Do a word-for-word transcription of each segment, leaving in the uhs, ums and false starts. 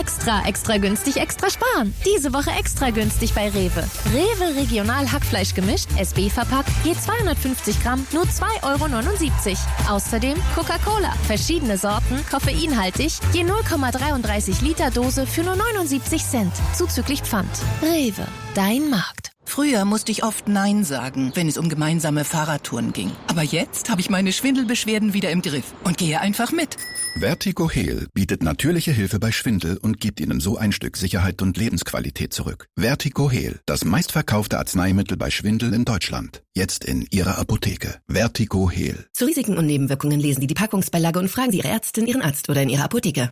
Extra, extra günstig, extra sparen. Diese Woche extra günstig bei Rewe. Rewe Regional Hackfleisch gemischt, S B verpackt, je zweihundertfünfzig Gramm, nur zwei Euro neunundsiebzig. Außerdem Coca-Cola, verschiedene Sorten, koffeinhaltig, je null Komma dreiunddreißig Liter Dose für nur neunundsiebzig Cent, zuzüglich Pfand. Rewe, dein Markt. Früher musste ich oft Nein sagen, wenn es um gemeinsame Fahrradtouren ging. Aber jetzt habe ich meine Schwindelbeschwerden wieder im Griff und gehe einfach mit. Vertigo Heal bietet natürliche Hilfe bei Schwindel und gibt Ihnen so ein Stück Sicherheit und Lebensqualität zurück. Vertigo Heal, das meistverkaufte Arzneimittel bei Schwindel in Deutschland. Jetzt in Ihrer Apotheke. Vertigo Heal. Zu Risiken und Nebenwirkungen lesen Sie die Packungsbeilage und fragen Sie Ihre Ärztin, Ihren Arzt oder in Ihrer Apotheke.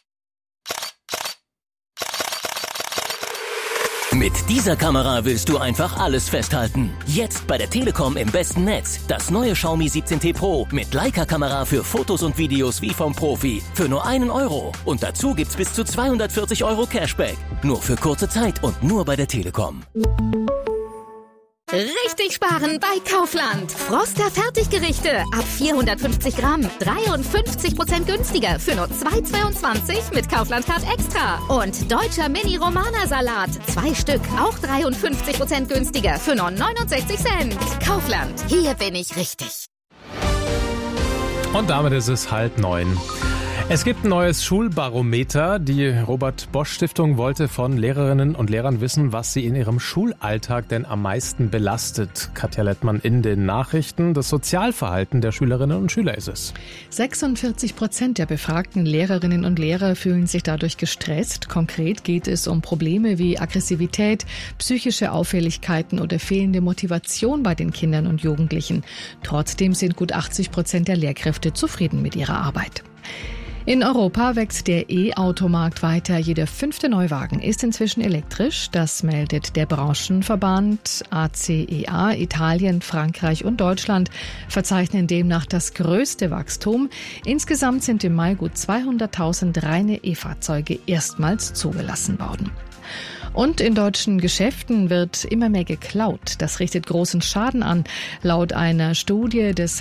Mit dieser Kamera willst du einfach alles festhalten. Jetzt bei der Telekom im besten Netz. Das neue Xiaomi siebzehn T Pro mit Leica-Kamera für Fotos und Videos wie vom Profi. Für nur einen Euro. Und dazu gibt's bis zu zweihundertvierzig Euro Cashback. Nur für kurze Zeit und nur bei der Telekom. Richtig sparen bei Kaufland. Froster Fertiggerichte ab vierhundertfünfzig Gramm. dreiundfünfzig Prozent günstiger für nur zwei Euro zweiundzwanzig mit Kaufland Card Extra. Und deutscher Mini-Romana-Salat. Zwei Stück, auch dreiundfünfzig Prozent günstiger für nur neunundsechzig Cent. Kaufland, hier bin ich richtig. Und damit ist es halb neun. Es gibt ein neues Schulbarometer. Die Robert-Bosch-Stiftung wollte von Lehrerinnen und Lehrern wissen, was sie in ihrem Schulalltag denn am meisten belastet. Katja Lettmann in den Nachrichten. Das Sozialverhalten der Schülerinnen und Schüler ist es. sechsundvierzig Prozent der befragten Lehrerinnen und Lehrer fühlen sich dadurch gestresst. Konkret geht es um Probleme wie Aggressivität, psychische Auffälligkeiten oder fehlende Motivation bei den Kindern und Jugendlichen. Trotzdem sind gut achtzig Prozent der Lehrkräfte zufrieden mit ihrer Arbeit. In Europa wächst der E-Automarkt weiter. Jeder fünfte Neuwagen ist inzwischen elektrisch. Das meldet der Branchenverband A C E A. Italien, Frankreich und Deutschland verzeichnen demnach das größte Wachstum. Insgesamt sind im Mai gut zweihunderttausend reine E-Fahrzeuge erstmals zugelassen worden. Und in deutschen Geschäften wird immer mehr geklaut. Das richtet großen Schaden an. Laut einer Studie des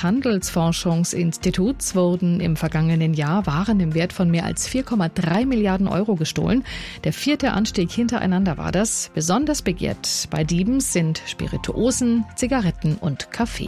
Handelsforschungsinstituts wurden im vergangenen Jahr Waren im Wert von mehr als vier Komma drei Milliarden Euro gestohlen. Der vierte Anstieg hintereinander war das. Besonders begehrt bei Dieben sind Spirituosen, Zigaretten und Kaffee.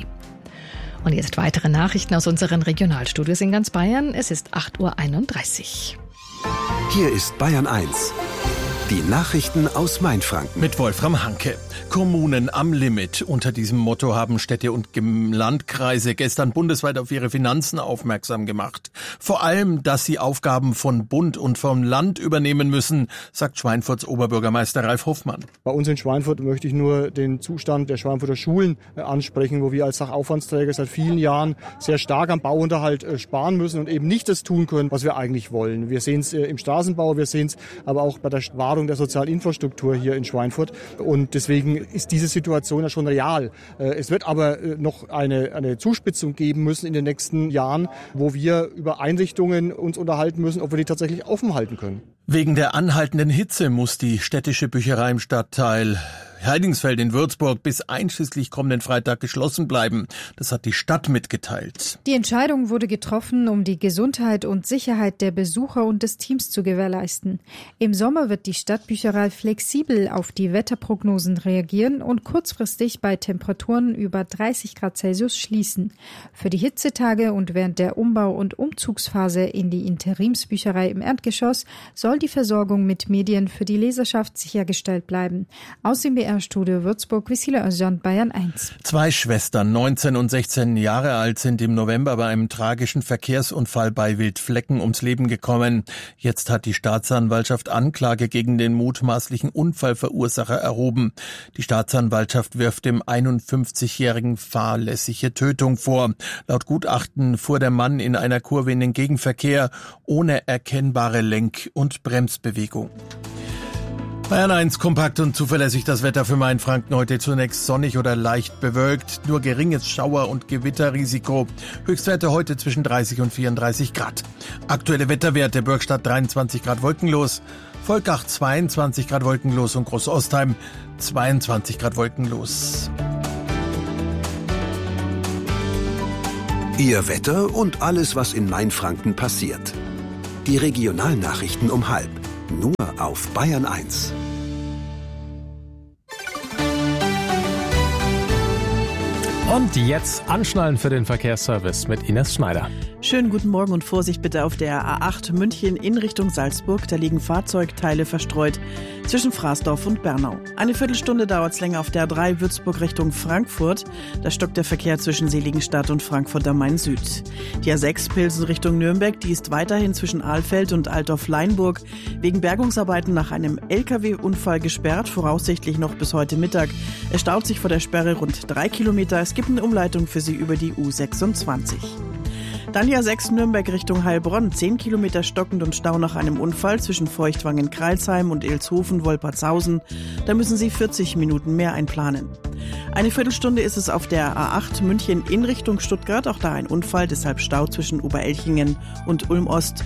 Und jetzt weitere Nachrichten aus unseren Regionalstudios in ganz Bayern. Es ist acht Uhr einunddreißig. Hier ist Bayern eins. Die Nachrichten aus Mainfranken. Mit Wolfram Hanke. Kommunen am Limit. Unter diesem Motto haben Städte und Landkreise gestern bundesweit auf ihre Finanzen aufmerksam gemacht. Vor allem, dass sie Aufgaben von Bund und vom Land übernehmen müssen, sagt Schweinfurts Oberbürgermeister Ralf Hoffmann. Bei uns in Schweinfurt möchte ich nur den Zustand der Schweinfurter Schulen ansprechen, wo wir als Sachaufwandsträger seit vielen Jahren sehr stark am Bauunterhalt sparen müssen und eben nicht das tun können, was wir eigentlich wollen. Wir sehen es im Straßenbau, wir sehen es aber auch bei der Wahrung der sozialen Infrastruktur hier in Schweinfurt. Und deswegen ist diese Situation ja schon real. Es wird aber noch eine, eine Zuspitzung geben müssen in den nächsten Jahren, wo wir über Einrichtungen uns unterhalten müssen, ob wir die tatsächlich offen halten können. Wegen der anhaltenden Hitze muss die städtische Bücherei im Stadtteil Heidingsfeld in Würzburg bis einschließlich kommenden Freitag geschlossen bleiben. Das hat die Stadt mitgeteilt. Die Entscheidung wurde getroffen, um die Gesundheit und Sicherheit der Besucher und des Teams zu gewährleisten. Im Sommer wird die Stadtbücherei flexibel auf die Wetterprognosen reagieren und kurzfristig bei Temperaturen über dreißig Grad Celsius schließen. Für die Hitzetage und während der Umbau- und Umzugsphase in die Interimsbücherei im Erdgeschoss soll die Versorgung mit Medien für die Leserschaft sichergestellt bleiben. Aus dem B R-Studio Würzburg, Wisila Özcan, Bayern eins. Zwei Schwestern, neunzehn und sechzehn Jahre alt, sind im November bei einem tragischen Verkehrsunfall bei Wildflecken ums Leben gekommen. Jetzt hat die Staatsanwaltschaft Anklage gegen den mutmaßlichen Unfallverursacher erhoben. Die Staatsanwaltschaft wirft dem einundfünfzigjährigen fahrlässige Tötung vor. Laut Gutachten fuhr der Mann in einer Kurve in den Gegenverkehr ohne erkennbare Lenk- und Bremsbewegung. Bayern eins, kompakt und zuverlässig das Wetter für Mainfranken. Heute zunächst sonnig oder leicht bewölkt. Nur geringes Schauer- und Gewitterrisiko. Höchstwerte heute zwischen dreißig und vierunddreißig Grad. Aktuelle Wetterwerte: Bürgstadt dreiundzwanzig Grad wolkenlos, Volkach zweiundzwanzig Grad wolkenlos und Großostheim zweiundzwanzig Grad wolkenlos. Ihr Wetter und alles, was in Mainfranken passiert. Die Regionalnachrichten um halb. Nur auf Bayern eins. Und jetzt anschnallen für den Verkehrsservice mit Ines Schneider. Schönen guten Morgen und Vorsicht bitte auf der A acht München in Richtung Salzburg. Da liegen Fahrzeugteile verstreut zwischen Fraßdorf und Bernau. Eine Viertelstunde dauert es länger auf der A drei Würzburg Richtung Frankfurt. Da stockt der Verkehr zwischen Seligenstadt und Frankfurt am Main Süd. Die A sechs Pilsen Richtung Nürnberg, die ist weiterhin zwischen Ahlfeld und Altdorf-Leinburg wegen Bergungsarbeiten nach einem L K W-Unfall gesperrt, voraussichtlich noch bis heute Mittag. Es staut sich vor der Sperre rund drei Kilometer. Es gibt eine Umleitung für Sie über die U sechsundzwanzig. Dann die A sechs Nürnberg Richtung Heilbronn. zehn Kilometer stockend und Stau nach einem Unfall zwischen Feuchtwangen-Kralsheim und Ilshofen-Wolpertshausen. Da müssen Sie vierzig Minuten mehr einplanen. Eine Viertelstunde ist es auf der A acht München in Richtung Stuttgart. Auch da ein Unfall, deshalb Stau zwischen Oberelchingen und Ulm-Ost.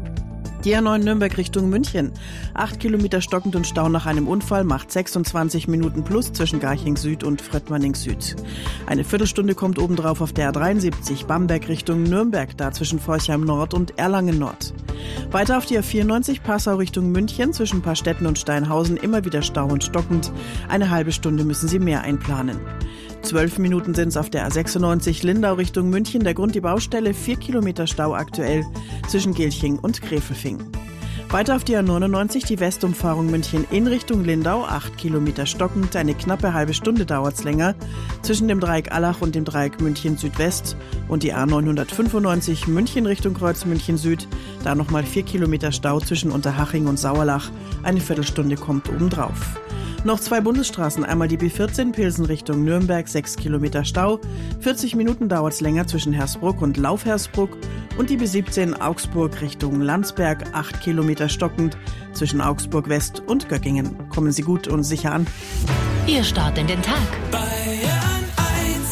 Die A neun Nürnberg Richtung München. acht Kilometer stockend und Stau nach einem Unfall macht sechsundzwanzig Minuten plus zwischen Garching Süd und Fröttmanning Süd. Eine Viertelstunde kommt obendrauf auf der A dreiundsiebzig Bamberg Richtung Nürnberg, da zwischen Forchheim Nord und Erlangen Nord. Weiter auf die A vierundneunzig Passau Richtung München, zwischen Paarstetten und Steinhausen immer wieder Stau und stockend. Eine halbe Stunde müssen Sie mehr einplanen. Zwölf Minuten sind es auf der A sechsundneunzig Lindau Richtung München. Der Grund die Baustelle, vier Kilometer Stau aktuell zwischen Gilching und Gräfelfing. Weiter auf die A neunundneunzig, die Westumfahrung München in Richtung Lindau, acht Kilometer stockend. Eine knappe halbe Stunde dauert's länger zwischen dem Dreieck Allach und dem Dreieck München Südwest. Und die A neunhundertfünfundneunzig München Richtung Kreuz München Süd, da nochmal vier Kilometer Stau zwischen Unterhaching und Sauerlach. Eine Viertelstunde kommt obendrauf. Noch zwei Bundesstraßen, einmal die B vierzehn Pilsen Richtung Nürnberg, sechs Kilometer Stau. vierzig Minuten dauert es länger zwischen Hersbruck und Laufhersbruck. Und die B siebzehn Augsburg Richtung Landsberg, acht Kilometer stockend zwischen Augsburg West und Göttingen. Kommen Sie gut und sicher an. Ihr Start in den Tag. Bayern eins,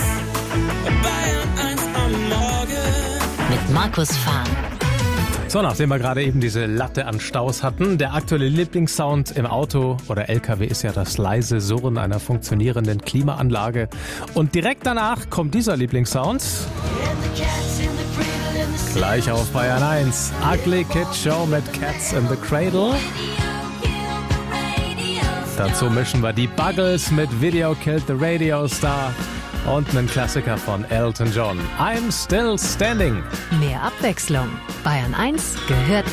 Bayern eins am Morgen. Mit Markus Fahn. So, nachdem wir gerade eben diese Latte an Staus hatten, der aktuelle Lieblingssound im Auto oder L K W ist ja das leise Surren einer funktionierenden Klimaanlage. Und direkt danach kommt dieser Lieblingssound. Gleich auf Bayern eins. Ugly Kid Show mit Cats in the Cradle. Dazu mischen wir die Buggles mit Video Killed the Radio Star. Und einen Klassiker von Elton John. I'm Still Standing. Mehr Abwechslung. Bayern eins gehört